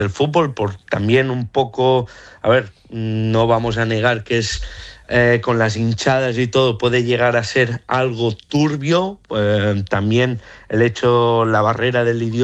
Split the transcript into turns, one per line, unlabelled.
del fútbol, por también un poco, a ver, no vamos a negar que es con las hinchadas y todo puede llegar a ser algo turbio, también el hecho, la barrera del idioma